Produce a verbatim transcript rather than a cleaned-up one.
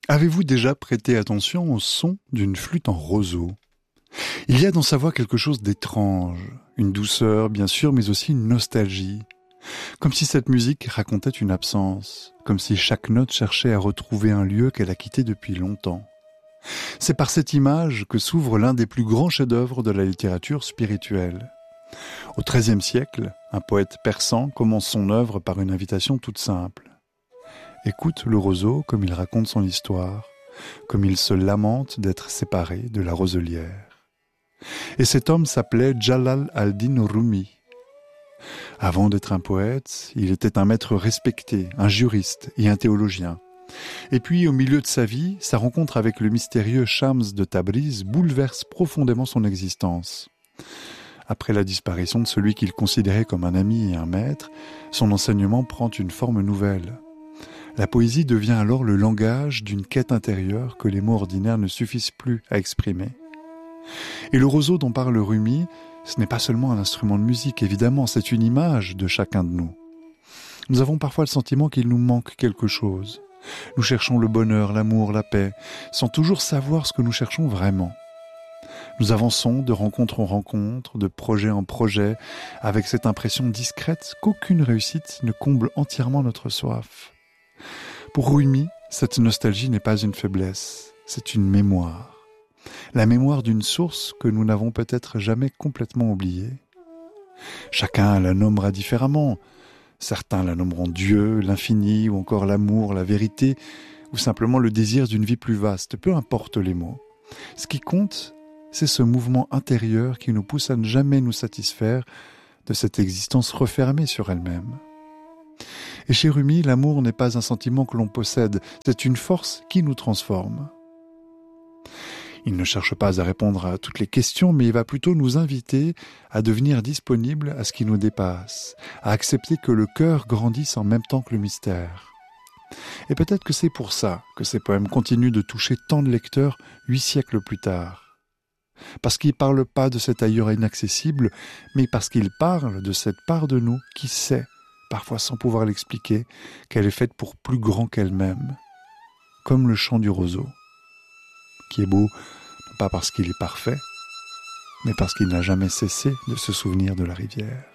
Avez-vous déjà prêté attention au son d'une flûte en roseau ? Il y a dans sa voix quelque chose d'étrange, une douceur bien sûr, mais aussi une nostalgie. Comme si cette musique racontait une absence, comme si chaque note cherchait à retrouver un lieu qu'elle a quitté depuis longtemps. C'est par cette image que s'ouvre l'un des plus grands chefs-d'œuvre de la littérature spirituelle. Au treizième siècle, un poète persan commence son œuvre par une invitation toute simple. Écoute le roseau comme il raconte son histoire, comme il se lamente d'être séparé de la roselière. Et cet homme s'appelait Jalal al-Din Rumi. Avant d'être un poète, il était un maître respecté, un juriste et un théologien. Et puis, au milieu de sa vie, sa rencontre avec le mystérieux Shams de Tabriz bouleverse profondément son existence. Après la disparition de celui qu'il considérait comme un ami et un maître, son enseignement prend une forme nouvelle. La poésie devient alors le langage d'une quête intérieure que les mots ordinaires ne suffisent plus à exprimer. Et le roseau dont parle Rumi, ce n'est pas seulement un instrument de musique, évidemment, c'est une image de chacun de nous. Nous avons parfois le sentiment qu'il nous manque quelque chose. Nous cherchons le bonheur, l'amour, la paix, sans toujours savoir ce que nous cherchons vraiment. Nous avançons de rencontre en rencontre, de projet en projet, avec cette impression discrète qu'aucune réussite ne comble entièrement notre soif. Pour Rumi, cette nostalgie n'est pas une faiblesse, c'est une mémoire. La mémoire d'une source que nous n'avons peut-être jamais complètement oubliée. Chacun la nommera différemment. Certains la nommeront Dieu, l'infini, ou encore l'amour, la vérité, ou simplement le désir d'une vie plus vaste, peu importe les mots. Ce qui compte, c'est ce mouvement intérieur qui nous pousse à ne jamais nous satisfaire de cette existence refermée sur elle-même. Et chez Rumi, l'amour n'est pas un sentiment que l'on possède, c'est une force qui nous transforme. Il ne cherche pas à répondre à toutes les questions, mais il va plutôt nous inviter à devenir disponibles à ce qui nous dépasse, à accepter que le cœur grandisse en même temps que le mystère. Et peut-être que c'est pour ça que ces poèmes continuent de toucher tant de lecteurs huit siècles plus tard. Parce qu'ils ne parlent pas de cet ailleurs inaccessible, mais parce qu'ils parlent de cette part de nous qui sait, parfois sans pouvoir l'expliquer, qu'elle est faite pour plus grand qu'elle-même, comme le chant du roseau, qui est beau non pas parce qu'il est parfait, mais parce qu'il n'a jamais cessé de se souvenir de la rivière.